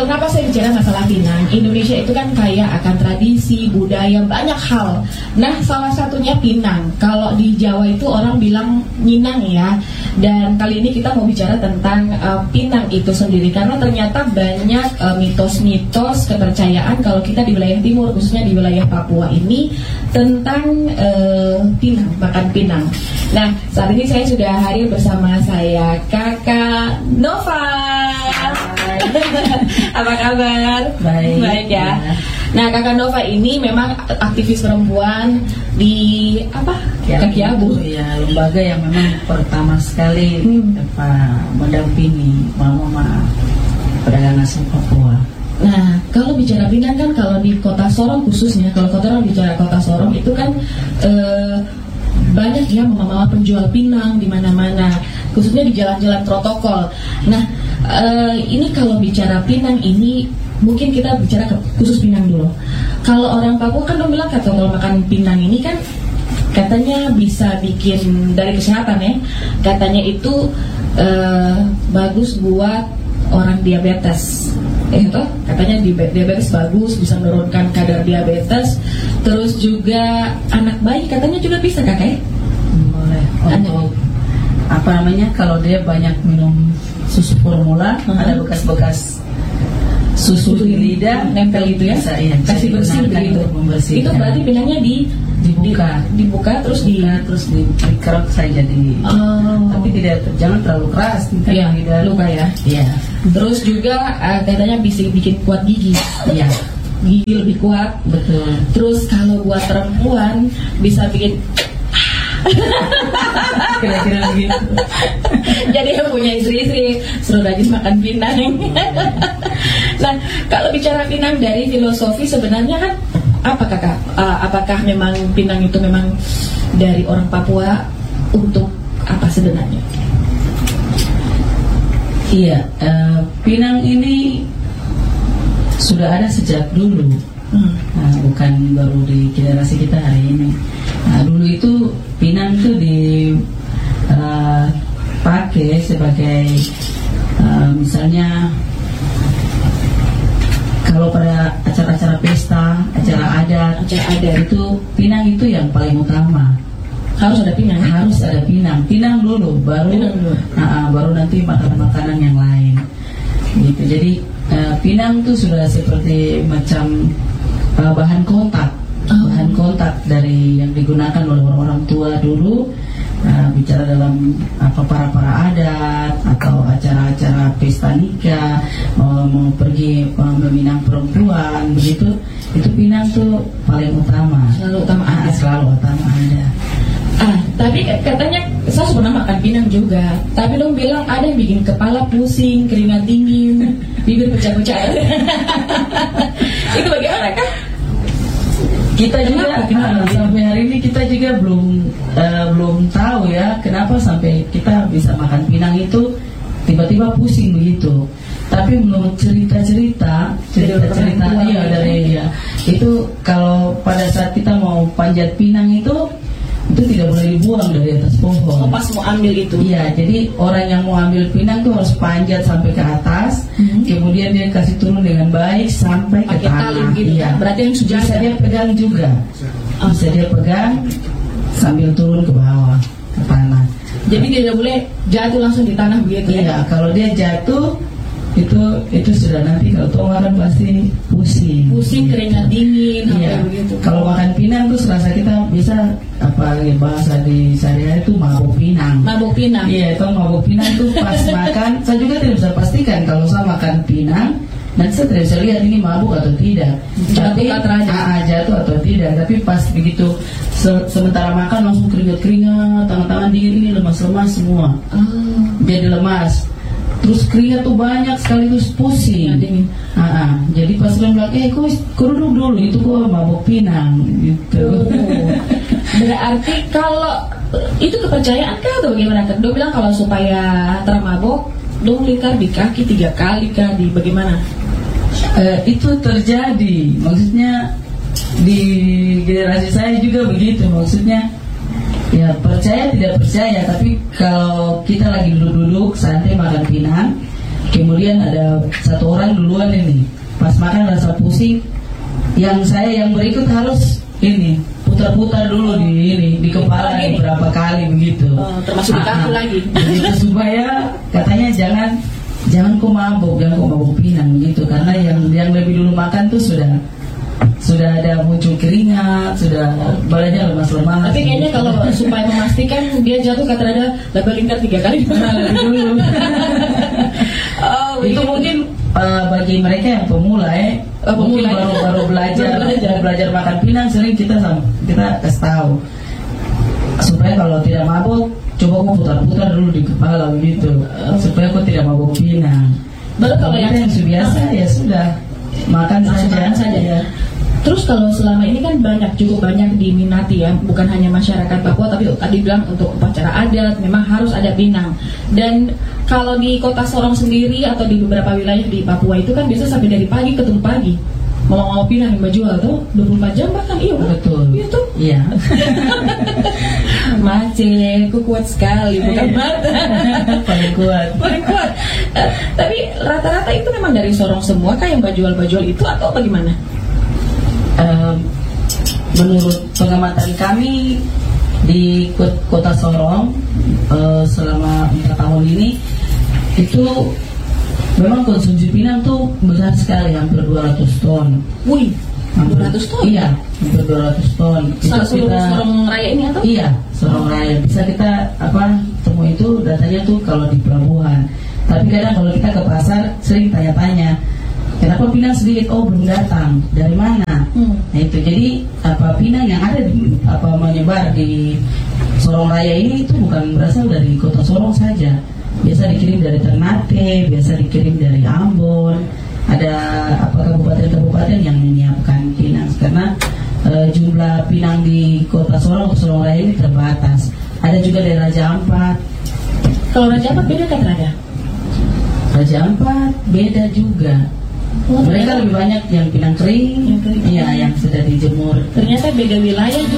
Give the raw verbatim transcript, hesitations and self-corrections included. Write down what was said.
kenapa saya bicara masalah Pinang? Indonesia itu kan kaya akan tradisi, budaya, banyak hal. Nah, salah satunya Pinang. Kalau di Jawa itu orang bilang Minang ya. Dan kali ini kita mau bicara tentang uh, Pinang itu sendiri, karena ternyata banyak uh, mitos-mitos kepercayaan kalau kita di wilayah timur, khususnya di wilayah Papua ini, tentang uh, Pinang, makan Pinang. Nah, saat ini saya sudah hadir bersama saya Kakak Nova. Apa kabar? Baik. Baik ya. Nah, Kakak Nova ini memang aktivis perempuan di apa? Kakiabu. Ya, lembaga yang memang pertama sekali hmm. apa, mendampingi mama-mama pedagang asal Papua. Nah, kalau bicara Pinang kan kalau di Kota Sorong khususnya, kalau kota orang bicara Kota Sorong itu kan eh, banyak ya mama-mama penjual Pinang di mana-mana, khususnya di jalan-jalan protokol. Nah, uh, ini kalau bicara Pinang ini mungkin kita bicara ke, khusus Pinang dulu. Kalau orang Papua kan dong bilang kata kalau makan Pinang ini kan katanya bisa bikin dari kesehatan ya. Katanya itu uh, bagus buat orang diabetes. Eh toh, katanya diabetes bagus, bisa menurunkan kadar diabetes. Terus juga anak bayi katanya juga bisa kakak ya? Boleh. Untuk apa namanya, kalau dia banyak minum susu formula, uh-huh. ada bekas-bekas susu di lidah nempel itu ya, bisa, ya, kasih bersih begitu. Itu berarti Pinangnya di dibuka, di, dibuka terus di terus dikerok saja di, oh. tapi tidak, jangan terlalu keras, ya, tidak luka ya. Iya. Terus juga uh, katanya bisa bikin kuat gigi. Iya. Gigi lebih kuat. Betul. Terus kalau buat perempuan bisa bikin kira-kira begitu. Jadi yang punya istri-istri suruh rajin makan Pinang. Nah, kalau bicara Pinang dari filosofi sebenarnya kan apa kakak? Uh, apakah memang Pinang itu memang dari orang Papua untuk apa sebenarnya? Iya, uh, Pinang ini sudah ada sejak dulu. Hmm. Nah, bukan baru di generasi kita hari ini. Nah, dulu itu Pinang itu dipakai uh, sebagai uh, misalnya kalau pada acara-acara pesta, acara adat, acara adat itu Pinang itu yang paling utama. Harus ada Pinang. Harus ada Pinang. Pinang dulu, baru Pinang dulu. Nah, baru nanti makanan-makanan yang lain. Gitu. Jadi uh, Pinang itu sudah seperti macam uh, bahan kontak, oh. bahan kontak dari yang digunakan oleh orang-orang tua dulu. Nah, bicara dalam apa para-para adat atau acara-acara pesta nikah, mau, mau pergi uh, meminang perempuan begitu, itu Pinang tuh paling utama. Selalu utama ada. Ah, selalu utama ada. Ah, tapi katanya saya pernah makan Pinang juga. Tapi dong bilang ada yang bikin kepala pusing, keringat dingin, bibir pecah-pecah. Itu bagaimana kah? Kita juga kenapa, sampai hari ini kita juga belum uh, belum tahu ya kenapa sampai kita bisa makan Pinang itu tiba-tiba pusing begitu. Tapi menurut cerita-cerita cerita-cerita iya dari ya, itu kalau pada saat kita mau panjat Pinang itu itu tidak boleh dibuang dari atas pohon. Oh, pas mau ambil itu. Iya, jadi orang yang mau ambil Pinang tuh harus panjat sampai ke atas, mm-hmm. kemudian dia kasih turun dengan baik sampai pakai ke tanah. Gitu, iya. Berarti yang sudah bisa dia pegang juga. Oh. Bisa dia pegang sambil turun ke bawah ke tanah. Jadi dia tidak boleh jatuh langsung di tanah begitu. Iya, ya? Kalau dia jatuh itu itu sudah nanti kalau tuh makan pasti pusing pusing keringat dingin iya. Begitu. Kalau makan Pinang tuh serasa kita bisa apa ya, bahasa di saya itu mabuk Pinang mabuk Pinang iya, itu mabuk Pinang tuh pas makan. Saya juga tidak bisa pastikan kalau saya makan Pinang dan saya tidak bisa lihat ini mabuk atau tidak, tapi ah, jatuh atau tidak. Tapi pas begitu se- sementara makan langsung keringat-keringat, tangan-tangan dingin, ini lemas-lemas semua, oh. jadi lemas. Terus keringat tuh banyak sekaligus pusing. Ya, ah, jadi pas dia bilang, eh kok duduk dulu, itu kok mabuk Pinang gitu. Oh. Berarti kalau itu kepercayaan kah atau bagaimana? Dia bilang kalau supaya termabuk, dong lingkar di kaki tiga kali kah, di bagaimana? Uh, itu terjadi, maksudnya di generasi saya juga begitu, maksudnya. Ya percaya tidak percaya, tapi kalau kita lagi duduk-duduk santai makan Pinang, Kemudian ada satu orang duluan ini, pas makan rasa pusing, yang saya yang berikut harus ini putar-putar dulu di ini di kepala Lagi. beberapa kali begitu. Oh, termasuk di kaki lagi. Begitu, supaya katanya jangan jangan kok mabuk, jangan kok mabuk pinang gitu, karena yang yang lebih dulu makan tuh sudah sudah ada muncul keringat, sudah badannya lemas-lemas. Tapi kayaknya kalau supaya memastikan dia jatuh kata ada label lingkar tiga kali lebih dulu. Oh, Itu mungkin uh, bagi mereka yang pemula ya, Oh, pemula. mungkin baru baru belajar, Baru belajar. baru belajar makan pinang, sering kita sam- kita kasih tahu supaya kalau tidak mabuk, coba kau putar-putar dulu di kepala begitu, supaya kau tidak mabuk pinang. Baru kalau yang- yang sudah biasa ya sudah makan Langsung saja. makan saja ya. Terus kalau selama ini kan banyak, cukup banyak diminati ya, bukan hanya masyarakat Papua, tapi tadi bilang untuk upacara adat memang harus ada pinang. Dan kalau di kota Sorong sendiri atau di beberapa wilayah di Papua itu kan bisa sampai dari pagi ketemu pagi. Mau mau pinang yang jual tuh dua puluh empat jam bahkan, iya kan? Betul. Iya tuh. Iya. Mace, ku kuat sekali, bukan mata. Paling kuat. Paling kuat. Eh, tapi rata-rata itu memang dari Sorong semua kah yang bajual-bajual itu atau bagaimana? Um, menurut pengamatan kami di kot- kota Sorong uh, selama empat tahun ini itu memang konsumsi pinang tuh besar sekali, hampir dua ratus ton. Wih, Hampir- dua ratus ton? Iya, hampir dua ratus ton. Itu Seluruh Sorong Raya ini atau? Iya, Sorong Raya. Bisa kita apa temu itu datanya tuh kalau di pelabuhan. Tapi kadang kalau kita ke pasar sering tanya-tanya, kenapa pinang sedikit? Oh, belum datang. Dari mana? Hmm. Nah itu, jadi apa pinang yang ada di apa menyebar di Sorong Raya ini itu bukan berasal dari kota Sorong saja. Biasa dikirim dari Ternate, biasa dikirim dari Ambon. Ada apa kabupaten-kabupaten yang menyiapkan pinang, karena e, jumlah pinang di kota Sorong, Sorong Raya ini terbatas. Ada juga dari Raja Ampat. Kalau Raja Ampat beda kan Raja? Raja Ampat beda juga. Oh, Mereka lebih banyak yang pinang kering, Yang kering. iya, yang sudah dijemur. Ternyata beda wilayah.